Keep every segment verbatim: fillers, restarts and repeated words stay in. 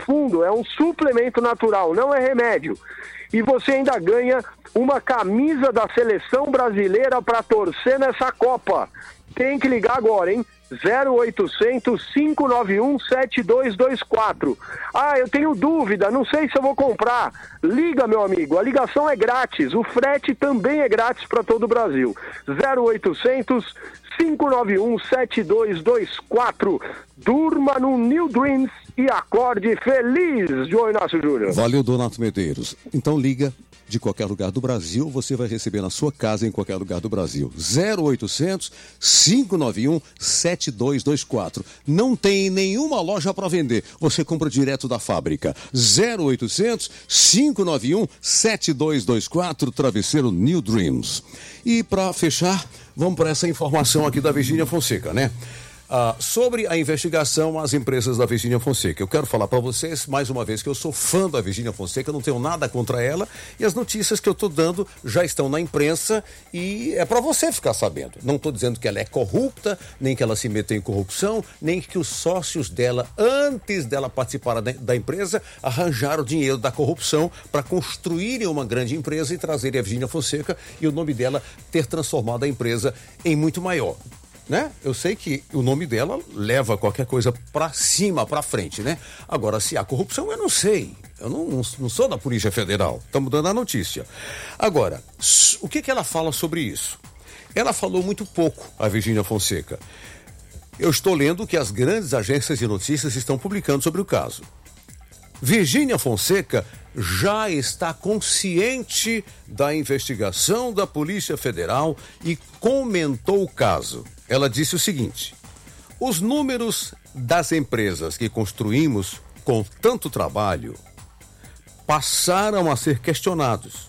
Profundo, é um suplemento natural, não é remédio. E você ainda ganha uma camisa da seleção brasileira para torcer nessa Copa. Tem que ligar agora, hein? zero oitocentos, cinco nove um, sete dois dois quatro. Ah, eu tenho dúvida, não sei se eu vou comprar. Liga, meu amigo, a ligação é grátis, o frete também é grátis para todo o Brasil. zero oitocentos, cinco nove um, sete dois dois quatro. Durma no New Dreams e acorde feliz, João Inácio Júnior. Valeu, Donato Medeiros. Então liga de qualquer lugar do Brasil, você vai receber na sua casa em qualquer lugar do Brasil. zero oitocentos, cinco nove um, sete dois dois quatro. Não tem nenhuma loja para vender. Você compra direto da fábrica. zero oitocentos, cinco nove um, sete dois dois quatro, travesseiro New Dreams. E para fechar, vamos para essa informação aqui da Virgínia Fonseca, né? Ah, sobre a investigação às empresas da Virgínia Fonseca. Eu quero falar para vocês, mais uma vez, que eu sou fã da Virgínia Fonseca, não tenho nada contra ela, e as notícias que eu estou dando já estão na imprensa e é para você ficar sabendo. Não estou dizendo que ela é corrupta, nem que ela se meteu em corrupção, nem que os sócios dela, antes dela participar da, da empresa, arranjaram dinheiro da corrupção para construírem uma grande empresa e trazerem a Virgínia Fonseca e o nome dela ter transformado a empresa em muito maior. Né? Eu sei que o nome dela leva qualquer coisa pra cima, pra frente, né? Agora, se há corrupção, eu não sei. Eu não, não, não sou da Polícia Federal. Estamos dando a notícia. Agora, o que que ela fala sobre isso? Ela falou muito pouco, a Virgínia Fonseca. Eu estou lendo que as grandes agências de notícias estão publicando sobre o caso. Virgínia Fonseca já está consciente da investigação da Polícia Federal e comentou o caso. Ela disse o seguinte: os números das empresas que construímos com tanto trabalho passaram a ser questionados.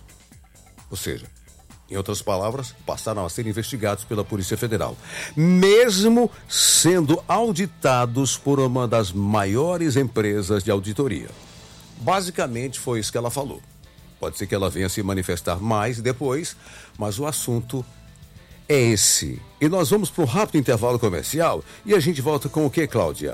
Ou seja, em outras palavras, passaram a ser investigados pela Polícia Federal, mesmo sendo auditados por uma das maiores empresas de auditoria. Basicamente foi isso que ela falou. Pode ser que ela venha se manifestar mais depois, mas o assunto é esse. E nós vamos para um rápido intervalo comercial e a gente volta com o que, Cláudia?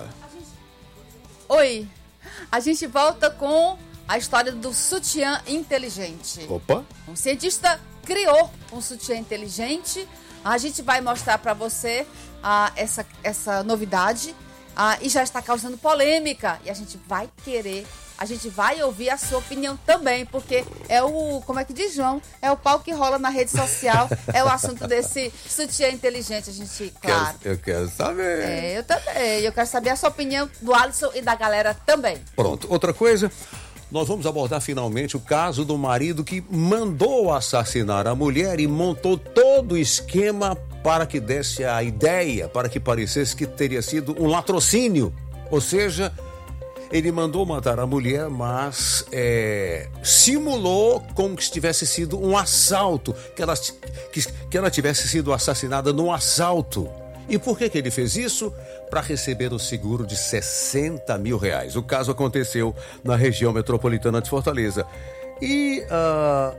Oi, a gente volta com a história do sutiã inteligente. Opa! Um cientista criou um sutiã inteligente. A gente vai mostrar para você ah, essa, essa novidade ah, e já está causando polêmica. E a gente vai querer, a gente vai ouvir a sua opinião também, porque é o, como é que diz, João? É o pau que rola na rede social, é o assunto desse sutiã inteligente. A gente, claro. Quero, eu quero saber. É, eu também. Eu quero saber a sua opinião do Alisson e da galera também. Pronto. Outra coisa, nós vamos abordar finalmente o caso do marido que mandou assassinar a mulher e montou todo o esquema para que desse a ideia, para que parecesse que teria sido um latrocínio. Ou seja, ele mandou matar a mulher, mas é, simulou como que tivesse sido um assalto, que ela, que, que ela tivesse sido assassinada num assalto. E por que que ele fez isso? Para receber o seguro de sessenta mil reais. O caso aconteceu na região metropolitana de Fortaleza. E uh,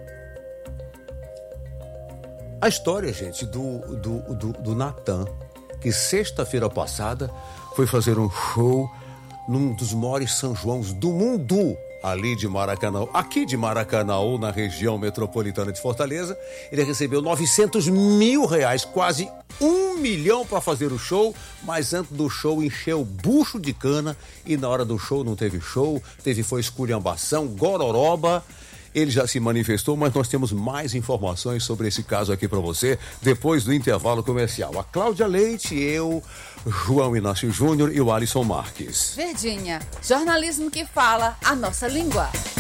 a história, gente, do, do, do, do Natan, que sexta-feira passada foi fazer um show num dos maiores São Joões do mundo, ali de Maracanã, aqui de Maracanã, na região metropolitana de Fortaleza. Ele recebeu novecentos mil reais, quase um milhão para fazer o show, mas antes do show encheu o bucho de cana e na hora do show não teve show, teve foi esculhambação, gororoba. Ele já se manifestou, mas nós temos mais informações sobre esse caso aqui para você depois do intervalo comercial. A Cláudia Leite, eu, João Inácio Júnior e o Alisson Marques. Verdinha, jornalismo que fala a nossa língua.